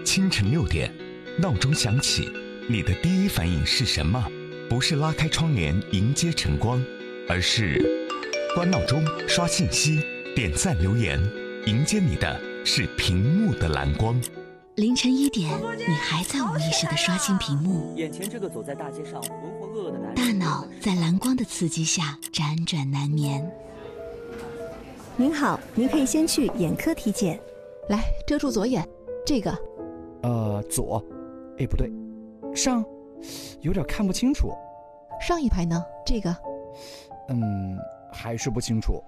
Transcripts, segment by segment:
清晨6点，闹钟响起，你的第一反应是什么？不是拉开窗帘迎接晨光，而是关闹钟、刷信息、点赞留言，迎接你的是屏幕的蓝光。 凌晨1点，你还在无意识地刷新屏幕， 眼前这个走在大街上浑浑噩噩的男人， 大脑在蓝光的刺激下辗转难眠。 您好，您可以先去眼科体检。 来，遮住左眼，这个。 左，不对，上，有点看不清楚。 上一排呢？这个。 还是不清楚。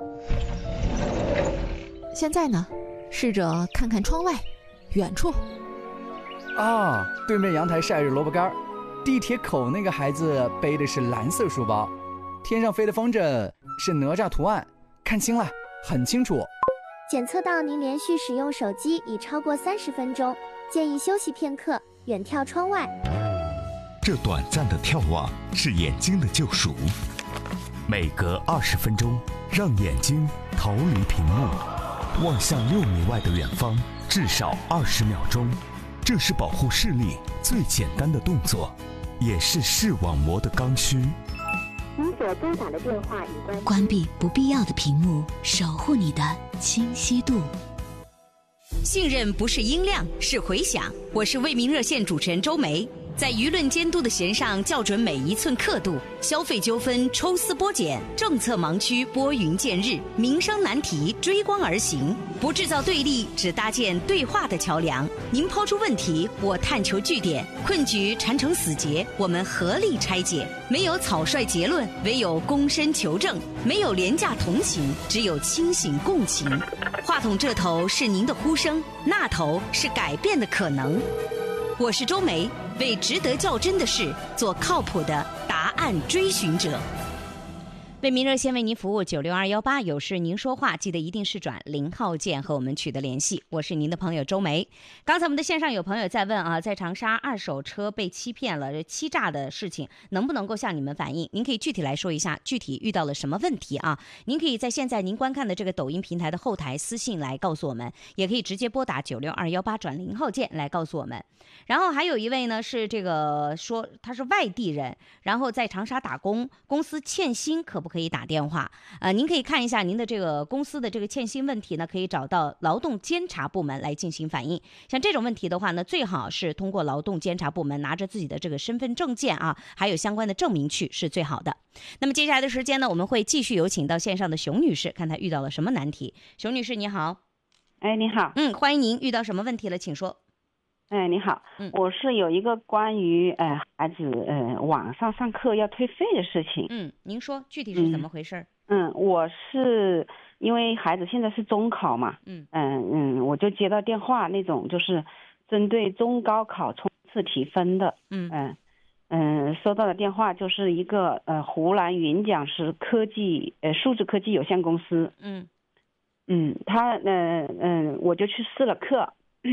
现在呢？试着看看窗外，远处。 啊，对面阳台晒着萝卜干，地铁口那个孩子背的是蓝色书包，天上飞的风筝是哪吒图案，看清了，很清楚。 检测到您连续使用手机已超过30分钟，建议休息片刻，远眺窗外。 这短暂的眺望是眼睛的救赎，每隔20分钟，让眼睛逃离屏幕，望向6米外的远方，至少20秒钟。这是保护视力最简单的动作，也是视网膜的刚需。 您所拨打的电话已关闭不必要的屏幕，守护你的清晰度。 信任不是音量，是回响。我是为民热线主持人周梅，在舆论监督的弦上校准每一寸刻度，消费纠纷抽丝剥茧，政策盲区拨云见日，民生难题追光而行，不制造对立，只搭建对话的桥梁。您抛出问题，我探求据点，困局缠成死结，我们合力拆解。没有草率结论，唯有躬身求证；没有廉价同情，只有清醒共情。话筒这头是您的呼声，那头是改变的可能。我是周梅，为值得较真的事做靠谱的答案追寻者。为民热线为您服务96218，有事您说话，记得一定是转0号键和我们取得联系。我是您的朋友周梅。刚才我们的线上有朋友在问啊，在长沙二手车被欺骗了，欺诈的事情能不能够向你们反映？您可以具体来说一下，具体遇到了什么问题啊？您可以在现在您观看的这个抖音平台的后台私信来告诉我们，也可以直接拨打96218转0号键来告诉我们。然后还有一位呢是这个说他是外地人，然后在长沙打工，公司欠薪，可不可以打电话？您可以看一下您的这个公司的这个欠薪问题呢，可以找到劳动监察部门来进行反映。像这种问题的话呢，最好是通过劳动监察部门拿着自己的这个身份证件啊，还有相关的证明去是最好的。那么接下来的时间呢，我们会继续有请到线上的熊女士，看她遇到了什么难题。熊女士你好。 你好。 欢迎您，遇到什么问题了请说。 你好，我是有一个关于孩子网上上课要退费的事情。 您说具体是怎么回事？ 我是因为孩子现在是中考嘛，我就接到电话那种就是针对中高考冲刺提分的，收到的电话就是一个湖南云讲师数字科技有限公司，他我就去试了课，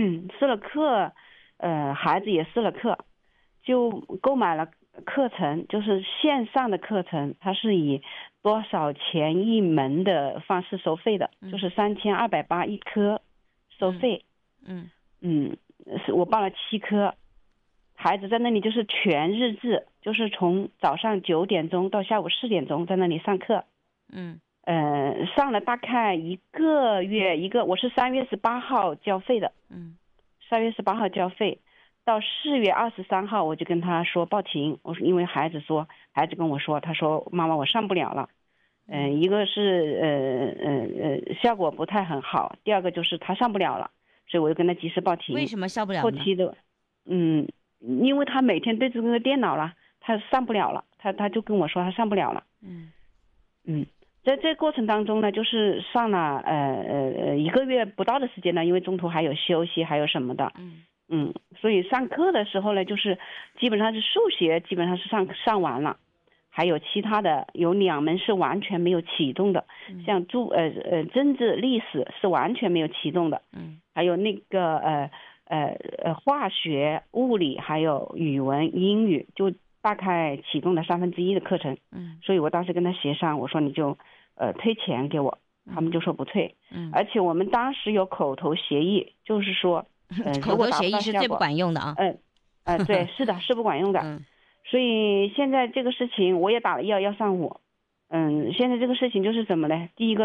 孩子也试了课，就购买了课程，就是线上的课程，它是以多少钱一门的方式收费的，就是3280一科收费。是我报了7科，孩子在那里就是全日制，就是从早上9点钟到下午4点钟在那里上课。上了大概1个月，我是3月18号交费的。3月18号交费，到4月23号我就跟他说报停。我说因为孩子跟我说，他说妈妈我上不了了。一个是效果不太很好，第二个就是他上不了了，所以我就跟他及时报停。 为什么上不了呢？ 后期的，因为他每天对着这个电脑了，他上不了了，他就跟我说他上不了了。在这过程当中呢，就是上了1个月不到的时间呢，因为中途还有休息，还有什么的，所以上课的时候呢，就是基本上是数学基本上是上完了，还有其他的有2门是完全没有启动的，像政治历史是完全没有启动的，还有那个化学、物理还有语文、英语就大概启动了1/3的课程。所以我当时跟他协商，我说你就退钱给我，他们就说不退。而且我们当时有口头协议，就是说口头协议是最不管用的啊。 对，是的，是不管用的。所以现在这个事情我也打了11235。现在这个事情就是怎么呢？第一个